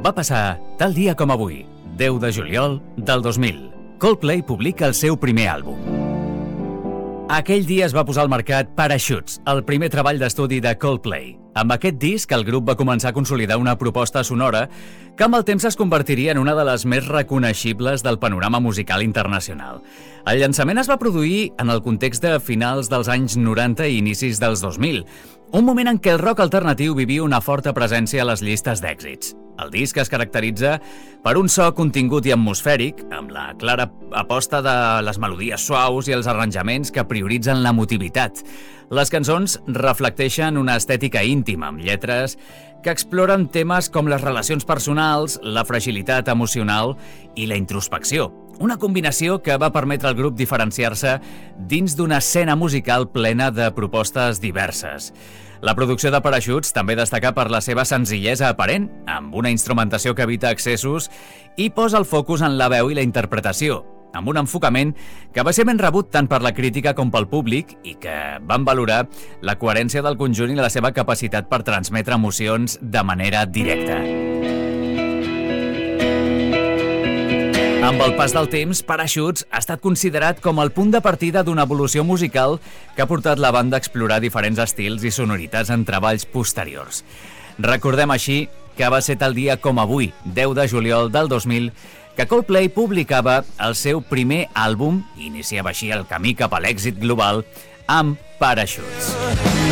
Va passar tal dia com avui, 10 de juliol del 2000. Coldplay publica el seu primer àlbum. Aquell dia es va posar al mercat Parachutes, el primer treball d'estudi de Coldplay. Amb aquest disc, el grup va començar a consolidar una proposta sonora que amb el temps es convertiria en una de les més reconeixibles del panorama musical internacional. El llançament es va produir en el context de finals dels anys 90 i inicis dels 2000, un moment en què el rock alternatiu vivia una forta presència a les llistes d'èxits. El disc es caracteritza per un so contingut i atmosfèric, amb la clara aposta de les melodies suaus i els arranjaments que prioritzen l'emotivitat. Les cançons reflecteixen una estètica íntima, amb lletres que exploren temes com les relacions personals, la fragilitat emocional i la introspecció. Una combinació que va permetre al grup diferenciar-se dins d'una escena musical plena de propostes diverses. La producció de Parachutes també destaca per la seva senzillesa aparent, amb una instrumentació que evita excessos i posa el focus en la veu i la interpretació, amb un enfocament que va ser ben rebut tant per la crítica com pel públic i que van valorar la coherència del conjunt i la seva capacitat per transmetre emocions de manera directa. Amb el pas del temps, Parachutes ha estat considerat com el punt de partida d'una evolució musical que ha portat la banda a explorar diferents estils i sonoritats en treballs posteriors. Recordem així que va ser tal dia com avui, 10 de juliol del 2000, que Coldplay publicava el seu primer àlbum i iniciava així el camí cap a l'èxit global amb Parachutes.